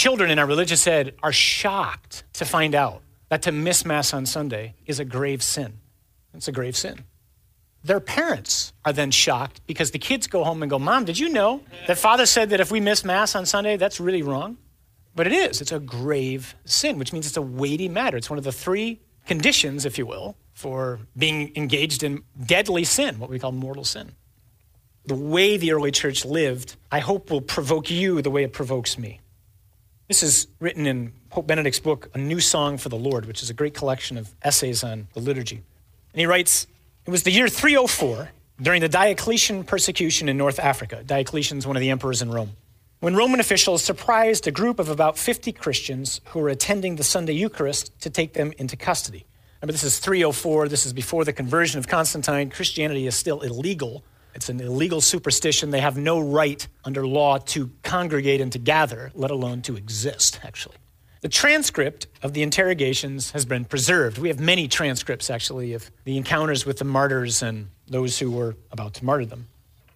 Children in our religious ed are shocked to find out that to miss Mass on Sunday is a grave sin. It's a grave sin. Their parents are then shocked because the kids go home and go, Mom, did you know that Father said that if we miss Mass on Sunday, that's really wrong? But it is. It's a grave sin, which means it's a weighty matter. It's one of the three conditions, if you will, for being engaged in deadly sin, what we call mortal sin. The way the early church lived, I hope will provoke you the way it provokes me. This is written in Pope Benedict's book, A New Song for the Lord, which is a great collection of essays on the liturgy. And he writes, it was the year 304, during the Diocletian persecution in North Africa. Diocletian's one of the emperors in Rome, when Roman officials surprised a group of about 50 Christians who were attending the Sunday Eucharist to take them into custody. Remember, this is 304. This is before the conversion of Constantine. Christianity is still illegal. It's an illegal superstition. They have no right under law to congregate and to gather, let alone to exist, actually. The transcript of the interrogations has been preserved. We have many transcripts, actually, of the encounters with the martyrs and those who were about to martyr them.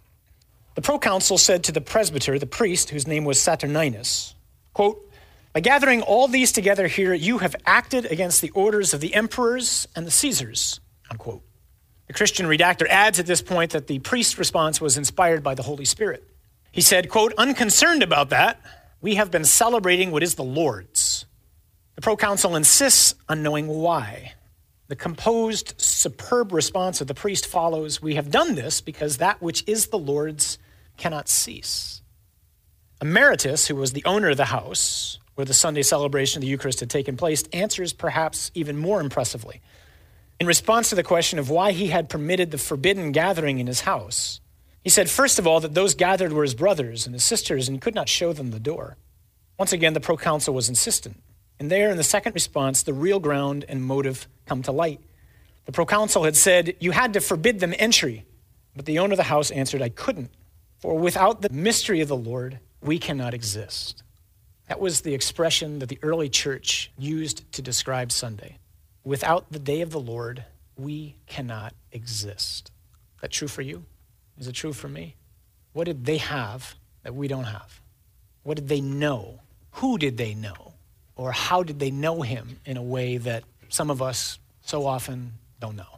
The proconsul said to the presbyter, the priest, whose name was Saturninus, quote, by gathering all these together here, you have acted against the orders of the emperors and the Caesars, unquote. The Christian redactor adds at this point that the priest's response was inspired by the Holy Spirit. He said, quote, unconcerned about that, we have been celebrating what is the Lord's. The proconsul insists on knowing why. The composed, superb response of the priest follows, we have done this because that which is the Lord's cannot cease. Emeritus, who was the owner of the house where the Sunday celebration of the Eucharist had taken place, answers perhaps even more impressively. In response to the question of why he had permitted the forbidden gathering in his house, he said, first of all, that those gathered were his brothers and his sisters, and he could not show them the door. Once again, the proconsul was insistent. And there, in the second response, the real ground and motive come to light. The proconsul had said, you had to forbid them entry. But the owner of the house answered, I couldn't. For without the mystery of the Lord, we cannot exist. That was the expression that the early church used to describe Sunday. Without the day of the Lord, we cannot exist. Is that true for you? Is it true for me? What did they have that we don't have? What did they know? Who did they know? Or how did they know him in a way that some of us so often don't know?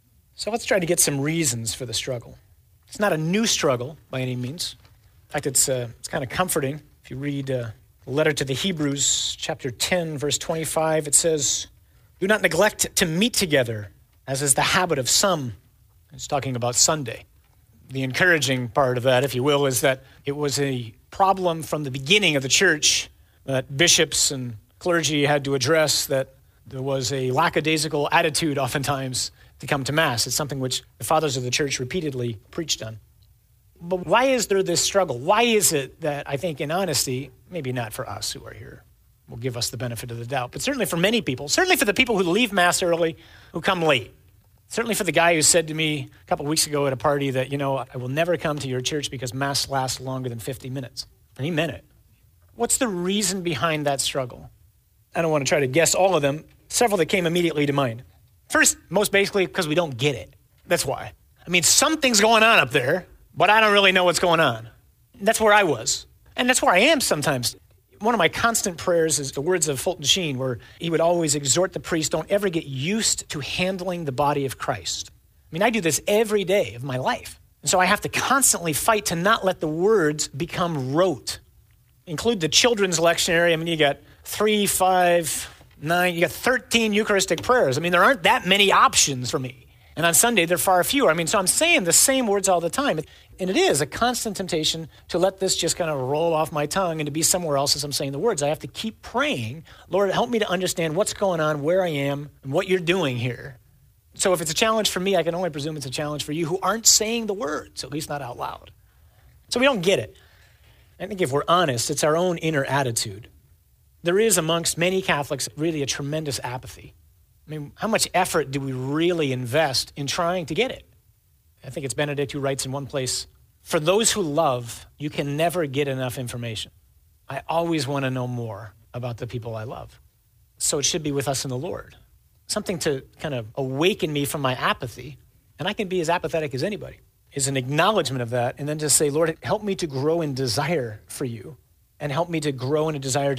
So let's try to get some reasons for the struggle. It's not a new struggle by any means. In fact, it's kind of comforting. If you read the letter to the Hebrews, chapter 10, verse 25, it says, do not neglect to meet together, as is the habit of some. It's talking about Sunday. The encouraging part of that, if you will, is that it was a problem from the beginning of the church that bishops and clergy had to address, that there was a lackadaisical attitude oftentimes to come to Mass. It's something which the fathers of the church repeatedly preached on. But why is there this struggle? Why is it that I think in honesty, maybe not for us who are here, will give us the benefit of the doubt, but certainly for many people, certainly for the people who leave Mass early, who come late, certainly for the guy who said to me a couple of weeks ago at a party that, I will never come to your church because Mass lasts longer than 50 minutes. And he meant it. What's the reason behind that struggle? I don't want to try to guess all of them. Several that came immediately to mind. First, most basically, because we don't get it. That's why. Something's going on up there, but I don't really know what's going on. That's where I was. And that's where I am sometimes. One of my constant prayers is the words of Fulton Sheen, where he would always exhort the priest, don't ever get used to handling the body of Christ. I do this every day of my life. And so I have to constantly fight to not let the words become rote. Include the children's lectionary. You got 3, 5, 9, you got 13 Eucharistic prayers. There aren't that many options for me. And on Sunday, there are far fewer. So I'm saying the same words all the time. And it is a constant temptation to let this just kind of roll off my tongue and to be somewhere else as I'm saying the words. I have to keep praying, Lord, help me to understand what's going on, where I am, and what you're doing here. So if it's a challenge for me, I can only presume it's a challenge for you who aren't saying the words, at least not out loud. So we don't get it. I think if we're honest, it's our own inner attitude. There is amongst many Catholics really a tremendous apathy. How much effort do we really invest in trying to get it? I think it's Benedict who writes in one place, for those who love, you can never get enough information. I always want to know more about the people I love. So it should be with us in the Lord. Something to kind of awaken me from my apathy, and I can be as apathetic as anybody, is an acknowledgement of that, and then just say, Lord, help me to grow in desire for you, and help me to grow in a desire to